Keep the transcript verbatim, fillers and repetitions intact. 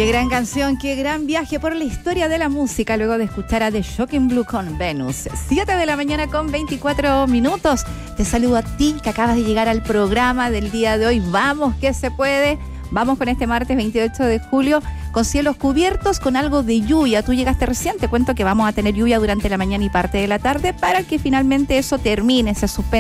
Qué gran canción, qué gran viaje por la historia de la música luego de escuchar a The Shocking Blue con Venus. siete de la mañana con veinticuatro minutos. Te saludo a ti que acabas de llegar al programa del día de hoy. Vamos que se puede. Vamos con este martes veintiocho de julio con cielos cubiertos, con algo de lluvia. Tú llegaste recién, te cuento que vamos a tener lluvia durante la mañana y parte de la tarde para que finalmente eso termine, se suspenda